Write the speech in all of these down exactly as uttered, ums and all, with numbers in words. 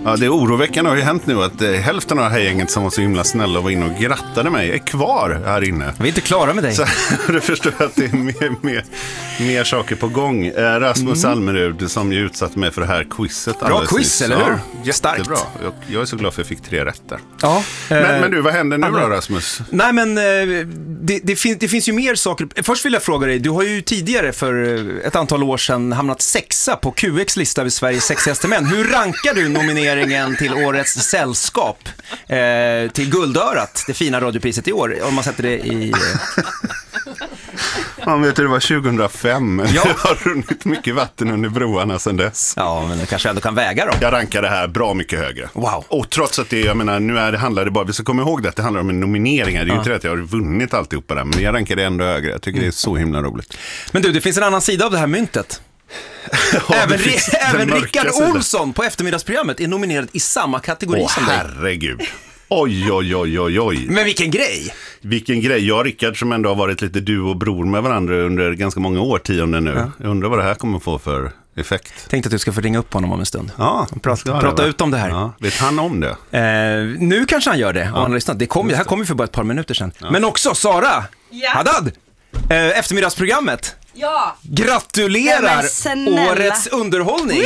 Ja, det är oroväckande har ju hänt nu att eh, hälften av det här gänget som var så himla snälla och var inne och grattade mig är kvar här inne. Vi är inte klara med dig. Så du förstår att det är mer, mer, mer saker på gång. Eh, Rasmus mm. Almerud som ju utsatte mig för det här quizet. Bra quiz, nyss. Eller hur? Ja, starkt. Jättebra. Jag, jag är så glad för att jag fick tre rätt där. Ja, men, eh, men du, vad händer nu då, Rasmus? Nej, men eh, det, det, fin- det finns ju mer saker. Först vill jag fråga dig, du har ju tidigare för ett antal år sedan hamnat sexa på Q X lista över Sveriges sexigaste män. Hur rankar du nomineringen till årets sällskap? Eh, till Guldörat, det fina radiopriset i år, om man sätter det i... Eh... Man vet du, det var tjugohundrafem. Ja. Jag har runnit mycket vatten under broarna sedan dess. Ja, men det kanske ändå kan väga då. Jag rankar det här bra mycket högre. Wow. Och trots att det, jag menar, nu är det handlar det bara, vi ska komma ihåg det, att det handlar om en nominering. Det är ju ja. inte rätt, jag har vunnit alltihopa där, men jag rankar det ändå högre. Jag tycker mm. det är så himla roligt. Men du, det finns en annan sida av det här myntet. Ja, även även Rickard sidan. Olsson på eftermiddagsprogrammet är nominerad i samma kategori Åh, som dig. herregud. Oj, oj, oj, oj, oj. Men vilken grej! Vilken grej. Jag och Rickard som ändå har varit lite du och bror med varandra under ganska många årtionden nu. Ja. Jag undrar vad det här kommer få för effekt. Tänkte att du ska få ringa upp honom om en stund. Ja, prata, prata ut om det här. Ja, vet han om det? Eh, nu kanske han gör det, om ja. han har lyssnat. Det, kom, det här kom ju för bara ett par minuter sedan. Ja. Men också, Sara ja. Haddad, eh, eftermiddagsprogrammet. Ja. Gratulerar årets underhållning.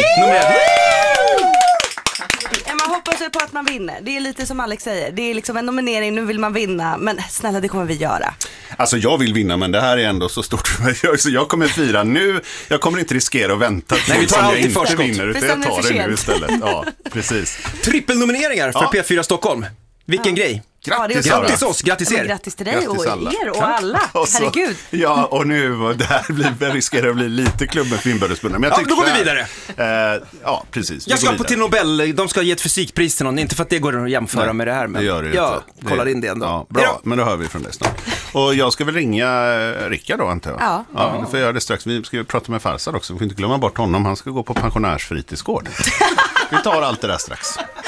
Man hoppas ju på att man vinner. Det är lite som Alex säger. Det är liksom en nominering, nu vill man vinna. Men snälla, det kommer vi göra. Alltså jag vill vinna, men det här är ändå så stort. Så jag kommer fira nu. Jag kommer inte riskera att vänta till Nej, vi tar som alltid jag inte förskott. vinner. Utan jag tar det nu istället. Ja, precis. Trippelnomineringar för ja. P fyra Stockholm. Vilken ja. grej. Grattis, ja, grattis oss, grattis er. Ja, grattis till dig grattis och alla. er och alla. Och så, herregud. Ja, och nu det här blir, riskerar att bli lite klubben för inbördesbundna. Men jag ja, då går vi vidare. Eh, ja, precis. Jag ska på till Nobel, de ska ge ett fysikpris till någon. Inte för att det går att jämföra Nej, med det här. Men det gör det jag inte. kollar det, in det ändå. Ja, bra, ja. Men då hör vi från det snart. Och jag ska väl ringa Rickard då, antar jag. Ja. Ja, nu får jag göra det strax. Vi ska prata med Farsad också. Vi får inte glömma bort honom. Han ska gå på pensionärsfritidsgård. Vi tar allt det där strax.